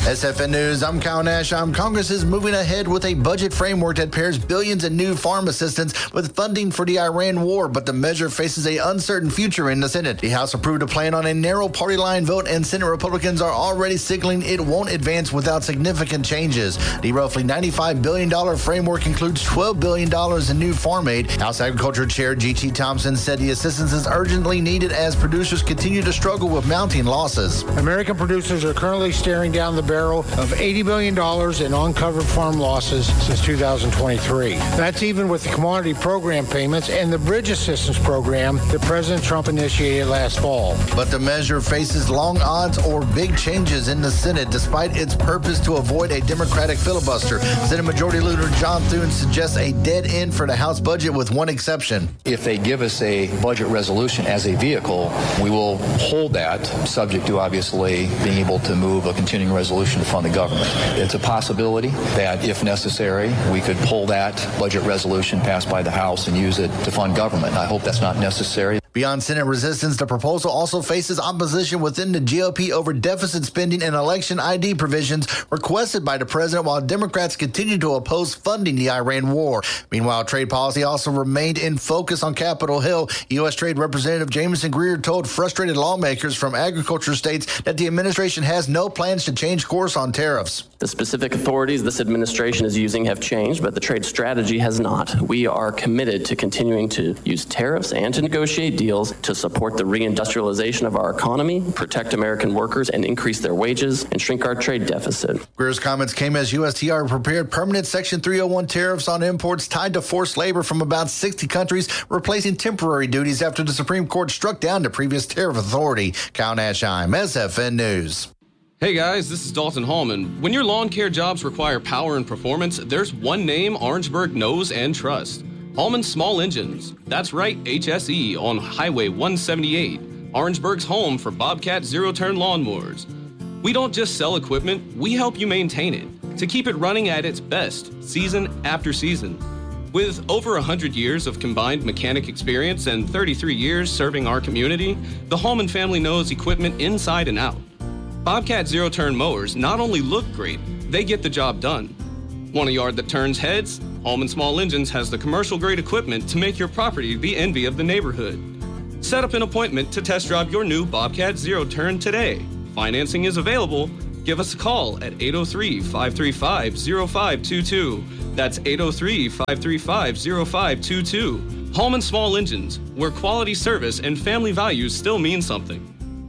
SFN News, I'm Kyle Nash. Congress is moving ahead with a budget framework that pairs billions in new farm assistance with funding for the Iran war, but the measure faces an uncertain future in the Senate. The House approved a plan on a narrow party line vote, and Senate Republicans are already signaling it won't advance without significant changes. The roughly $95 billion framework includes $12 billion in new farm aid. House Agriculture Chair G.T. Thompson said the assistance is urgently needed as producers continue to struggle with mounting losses. American producers are currently staring down the barrel of $80 billion in uncovered farm losses since 2023. That's even with the commodity program payments and the bridge assistance program that President Trump initiated last fall. But the measure faces long odds or big changes in the Senate, despite its purpose to avoid a Democratic filibuster. Senate Majority Leader John Thune suggests a dead end for the House budget with one exception. If they give us a budget resolution as a vehicle, we will hold that, subject to obviously being able to move a continuing resolution to fund the government. It's a possibility that, if necessary, we could pull that budget resolution passed by the House and use it to fund government. I hope that's not necessary. Beyond Senate resistance, the proposal also faces opposition within the GOP over deficit spending and election ID provisions requested by the president, while Democrats continue to oppose funding the Iran war. Meanwhile, trade policy also remained in focus on Capitol Hill. U.S. Trade Representative Jameson Greer told frustrated lawmakers from agriculture states that the administration has no plans to change course on tariffs. The specific authorities this administration is using have changed, but the trade strategy has not. We are committed to continuing to use tariffs and to negotiate deals to support the reindustrialization of our economy, protect American workers, and increase their wages, and shrink our trade deficit. Greer's comments came as USTR prepared permanent Section 301 tariffs on imports tied to forced labor from about 60 countries, replacing temporary duties after the Supreme Court struck down the previous tariff authority. Kyle Nashheim, SFN News. Hey guys, this is Dalton Hallman. When your lawn care jobs require power and performance, there's one name Orangeburg knows and trusts. Hallman Small Engines. That's right, HSE on Highway 178. Orangeburg's home for Bobcat zero-turn lawnmowers. We don't just sell equipment, we help you maintain it to keep it running at its best, season after season. With over 100 years of combined mechanic experience and 33 years serving our community, the Hallman family knows equipment inside and out. Bobcat zero-turn mowers not only look great, they get the job done. Want a yard that turns heads? Hallman Small Engines has the commercial-grade equipment to make your property the envy of the neighborhood. Set up an appointment to test drive your new Bobcat zero-turn today. Financing is available. Give us a call at 803-535-0522. That's 803-535-0522. Hallman Small Engines, where quality service and family values still mean something.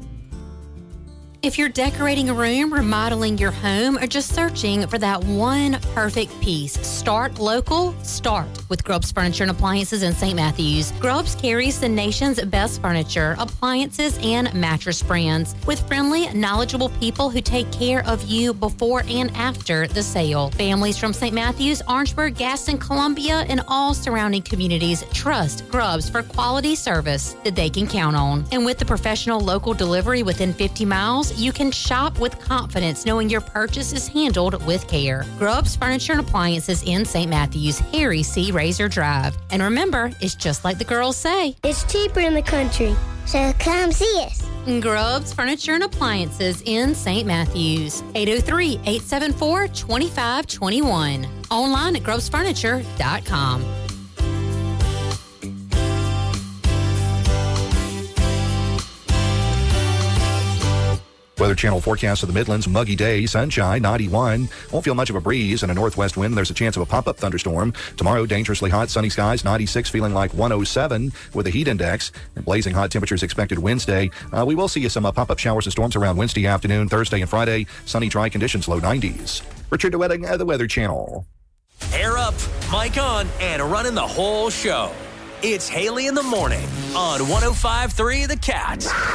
If you're decorating a room, remodeling your home, or just searching for that one perfect piece, start local. Start with Grubbs Furniture and Appliances in St. Matthews. Grubbs carries the nation's best furniture, appliances, and mattress brands with friendly, knowledgeable people who take care of you before and after the sale. Families from St. Matthews, Orangeburg, Gaston, Columbia, and all surrounding communities trust Grubbs for quality service that they can count on. And with the professional local delivery within 50 miles, you can shop with confidence knowing your purchase is handled with care. Grubbs Furniture and Appliances in St. Matthews, Harry C. Razor Drive. And remember, it's just like the girls say. It's cheaper in the country, so come see us. Grubbs Furniture and Appliances in St. Matthews. 803-874-2521. Online at grubbsfurniture.com. Weather Channel forecast of the Midlands, muggy day, sunshine, 91. Won't feel much of a breeze and a northwest wind. There's a chance of a pop-up thunderstorm. Tomorrow, dangerously hot, sunny skies, 96, feeling like 107 with a heat index. And blazing hot temperatures expected Wednesday. We will see some pop-up showers and storms around Wednesday afternoon, Thursday and Friday. Sunny, dry conditions, low 90s. Richard DeWetting, the Weather Channel. Hair up, mic on, and running the whole show. It's Haley in the Morning on 105.3 The Cat.